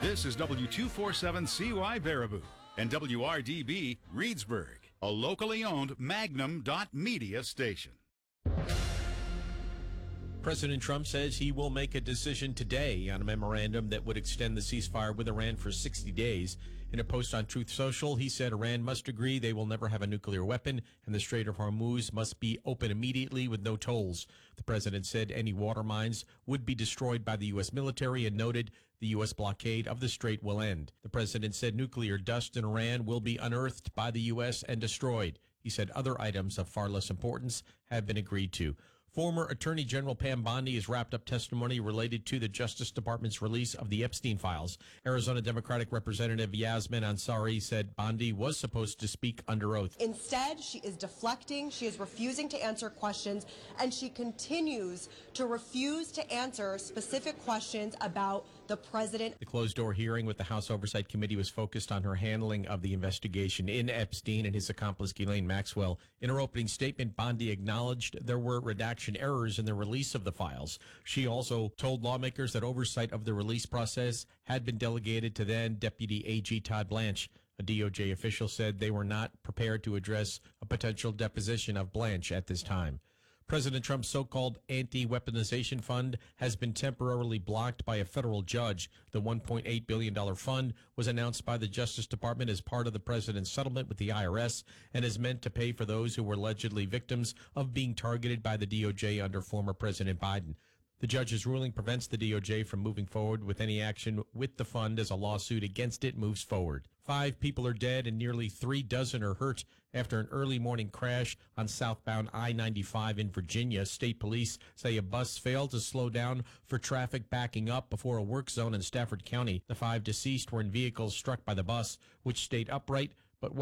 This is W247CY Baraboo and WRDB Reedsburg, a locally owned Magnum.media station. President Trump says he will make a decision today on a memorandum that would extend the ceasefire with Iran for 60 days. In a post on Truth Social, he said Iran must agree they will never have a nuclear weapon and the Strait of Hormuz must be open immediately with no tolls. The president said any water mines would be destroyed by the U.S. military and noted the U.S. blockade of the strait will end. The president said nuclear dust in Iran will be unearthed by the U.S. and destroyed. He said other items of far less importance have been agreed to. Former Attorney General Pam Bondi has wrapped up testimony related to the Justice Department's release of the Epstein files. Arizona Democratic Representative Yasmin Ansari said Bondi was supposed to speak under oath. Instead, she is deflecting, she is refusing to answer questions, and she continues to refuse to answer specific questions about the president. The closed-door hearing with the House Oversight Committee was focused on her handling of the investigation in Epstein and his accomplice Ghislaine Maxwell. In her opening statement, Bondi acknowledged there were redaction errors in the release of the files. She also told lawmakers that oversight of the release process had been delegated to then Deputy AG Todd Blanche. A DOJ official said they were not prepared to address a potential deposition of Blanche at this time. President Trump's so-called anti-weaponization fund has been temporarily blocked by a federal judge. The $1.8 billion fund was announced by the Justice Department as part of the president's settlement with the IRS and is meant to pay for those who were allegedly victims of being targeted by the DOJ under former President Biden. The judge's ruling prevents the DOJ from moving forward with any action with the fund as a lawsuit against it moves forward. 5 people are dead and nearly 3 dozen are hurt after an early morning crash on southbound I-95 in Virginia. State police say a bus failed to slow down for traffic backing up before a work zone in Stafford County. The 5 deceased were in vehicles struck by the bus, which stayed upright